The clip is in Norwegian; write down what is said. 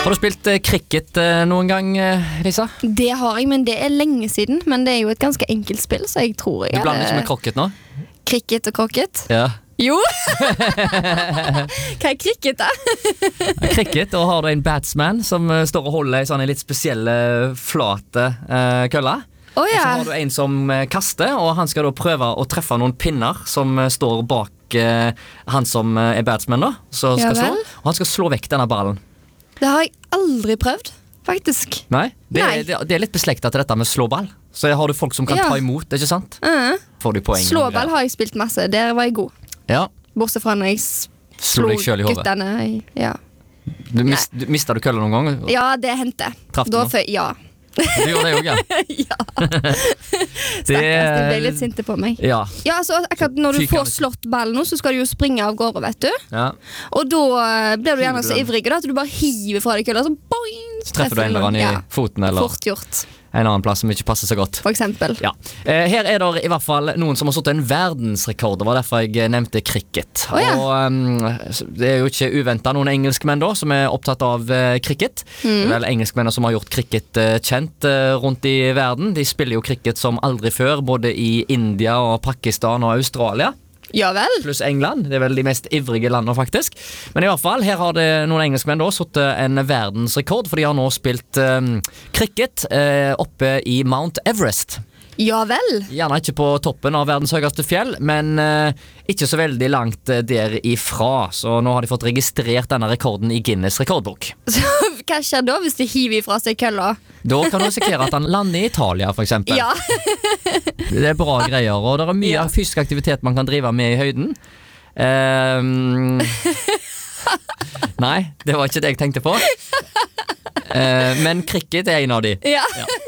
Har du spilt cricket noen gang, Lisa? Det har jeg, men det lenge siden. Men det jo et ganske enkelt spill, så jeg tror jeg Du blander ikke med krokket nå? Cricket og krokket? Ja. Jo! Hva cricket da? Cricket, da har du en batsman som står og holder i sånne litt spesielle flate køller. Ja. Og så har du en som kaster, og han skal da prøve å treffe noen pinner som står bak han som batsman da, så skal slå, og han skal slå vekk denne ballen. Det har jeg aldri prøvd, faktisk. Nei, det litt beslektet til dette med slåball. Så har du folk som kan ta imot, ikke sant? Får du poeng. Slåball har jeg spilt masse, der var jeg god. Ja. Bortsett fra når jeg slo deg selv i hodet. guttene. Ja. Mistet du køller noen gang? Ja, det hendte. Traff du noe? Ja. Du gjorde det også, ja? Ja. Stakkars, de ble litt sinte på meg. Ja. Ja, altså, akkurat når du får slått ballen nå, så skal du jo springe av gårde, vet du. Ja. Og da blir du gjerne så ivrig da, at du bare hiver fra deg køller, så boing! Så treffer du en eller annen i foten, eller fort gjort. En annen plass som ikke passer så godt. For eksempel. Ja. Her det i hvert fall noen som har satt en verdensrekord. Det var derfor jeg nevnte cricket. Og det jo ikke uventet noen engelskmenn da, som opptatt av cricket. Det vel engelskmenn som har gjort cricket kjent rundt i verden. De spiller jo cricket som aldri før, både i India og Pakistan og Australia. Ja vel. Pluss England, det vel de mest ivrige landene faktisk. Men i hvert fall, her har det noen engelskmenn da satt en verdensrekord, for de har nå spilt cricket oppe i Mount Everest. Ja vel. Gjerne ikke på toppen av verdens høyeste fjell, men ikke så veldig langt derifra. Så nå har de fått registrert denne rekorden i Guinness rekordbok. Så hva skjer da hvis de hiver fra seg køller? Da kan du risikere at han lander i Italia, for eksempel. Ja. Det bra greier, og det mye fysisk aktivitet man kan drive med i høyden. Nei, det var ikke det jeg tenkte på. Men cricket en av de. Ja.